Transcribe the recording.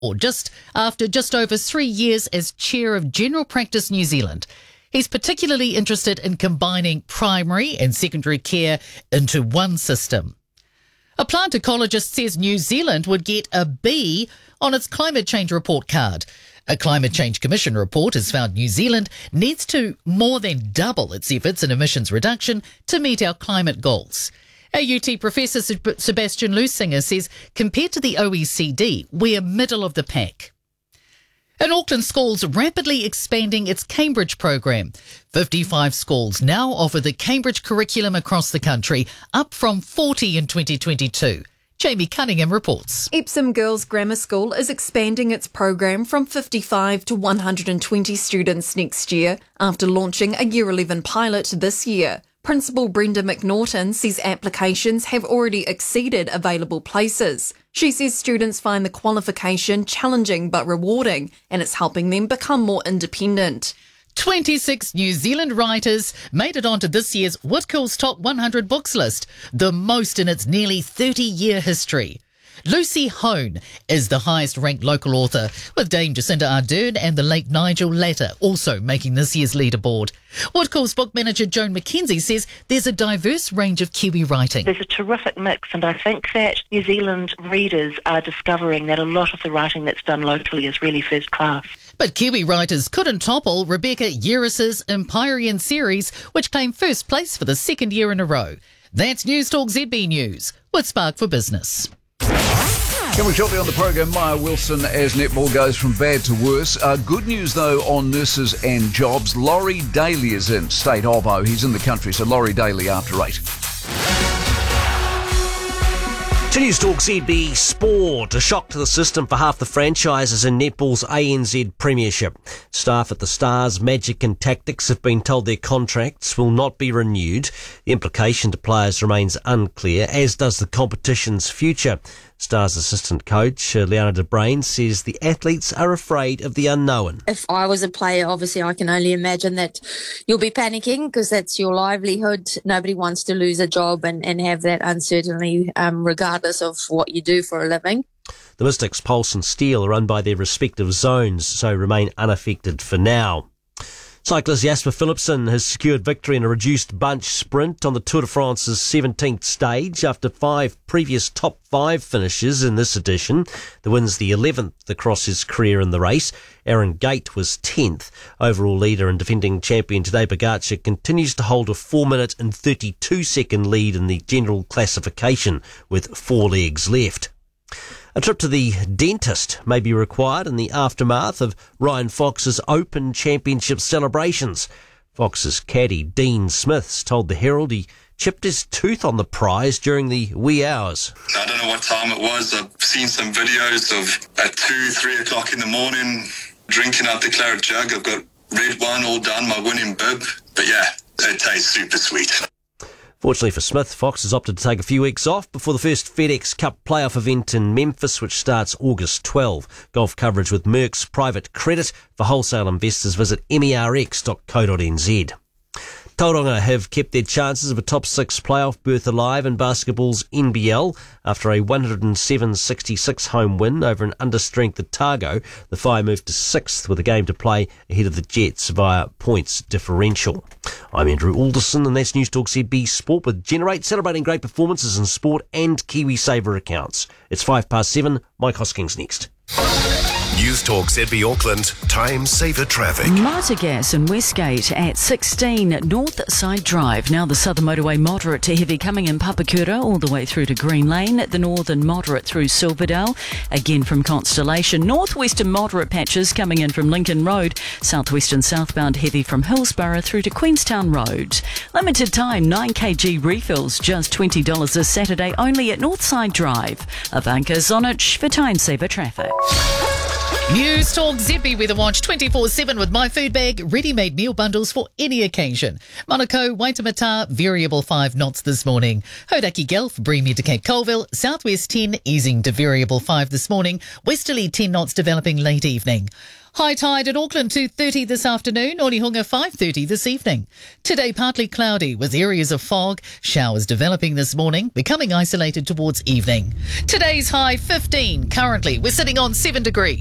or just over 3 years as chair of General Practice New Zealand. He's particularly interested in combining primary and secondary care into one system. A plant ecologist says New Zealand would get a B on its climate change report card. A Climate Change Commission report has found New Zealand needs to more than double its efforts in emissions reduction to meet our climate goals. AUT Professor Sebastian Lusinger says compared to the OECD, we're middle of the pack. An Auckland school's rapidly expanding its Cambridge program. 55 schools now offer the Cambridge curriculum across the country, up from 40 in 2022. Jamie Cunningham reports. Epsom Girls Grammar School is expanding its program from 55 to 120 students next year after launching a Year 11 pilot this year. Principal Brenda McNaughton says applications have already exceeded available places. She says students find the qualification challenging but rewarding, and it's helping them become more independent. 26 New Zealand writers made it onto this year's Whitcoul's Top 100 Books list, the most in its nearly 30-year history. Lucy Hone is the highest-ranked local author, with Dame Jacinda Ardern and the late Nigel Latta also making this year's leaderboard. Whitcoul's book manager Joan McKenzie says there's a diverse range of Kiwi writing. There's a terrific mix, and I think that New Zealand readers are discovering that a lot of the writing that's done locally is really first class. But Kiwi writers couldn't topple Rebecca Yeris's Empyrean series, which claimed first place for the second year in a row. That's News Talk ZB News with Spark for Business. Coming shortly on the program, Maya Wilson as netball goes from bad to worse. Good news, though, on nurses and jobs. Laurie Daly is in State Obo. He's in the country, so Laurie Daly after 8. To News Talk ZB Sport. A shock to the system for half the franchises in netball's ANZ Premiership. Staff at the Stars, Magic and Tactics have been told their contracts will not be renewed. The implication to players remains unclear, as does the competition's future. Stars assistant coach Liana de Brain says the athletes are afraid of the unknown. If I was a player, obviously I can only imagine that you'll be panicking because that's your livelihood. Nobody wants to lose a job and have that uncertainty regardless of what you do for a living. The Mystics, Pulse and Steel are run by their respective zones, so remain unaffected for now. Cyclist Jasper Philipsen has secured victory in a reduced bunch sprint on the Tour de France's 17th stage after 5 previous top 5 finishes in this edition. The win's the 11th across his career in the race. Aaron Gate was 10th. Overall leader and defending champion Tadej Pogacar continues to hold a 4-minute and 32-second lead in the general classification with 4 legs left. A trip to the dentist may be required in the aftermath of Ryan Fox's Open Championship celebrations. Fox's caddy, Dean Smiths, told the Herald he chipped his tooth on the prize during the wee hours. I don't know what time it was. I've seen some videos of at 2-3 o'clock in the morning drinking out the claret jug. I've got red wine all done, my winning bib. But yeah, it tastes super sweet. Fortunately for Smith, Fox has opted to take a few weeks off before the first FedEx Cup playoff event in Memphis, which starts August 12. Golf coverage with Merck's Private Credit. For wholesale investors, visit merx.co.nz. Tauranga have kept their chances of a top 6 playoff berth alive in basketball's NBL after a 107-66 home win over an understrength Otago. The Fire moved to 6th with a game to play ahead of the Jets via points differential. I'm Andrew Alderson, and that's News Talk ZB Sport with Generate, celebrating great performances in sport and KiwiSaver accounts. It's 7:05. Mike Hoskins next. News Talk ZB Auckland, time saver traffic. Marta Gas in Westgate at 16 North Side Drive. Now the southern motorway moderate to heavy coming in Papakura all the way through to Green Lane. The northern moderate through Silverdale. Again from Constellation. Northwestern moderate patches coming in from Lincoln Road. Southwestern southbound heavy from Hillsborough through to Queenstown Road. Limited time 9kg refills just $20 this Saturday only at Northside Drive. Ivanka Zonich for time saver traffic. News Talk ZB Weather Watch 24/7 with My Food Bag, ready-made meal bundles for any occasion. Manukau, Waitemata, variable 5 knots this morning. Hodaki Gulf, Breamy to Cape Colville, southwest 10, easing to variable 5 this morning. Westerly 10 knots developing late evening. High tide at Auckland 2:30 this afternoon, Onehunga 5:30 this evening. Today partly cloudy with areas of fog, showers developing this morning, becoming isolated towards evening. Today's high 15, currently we're sitting on 7 degrees.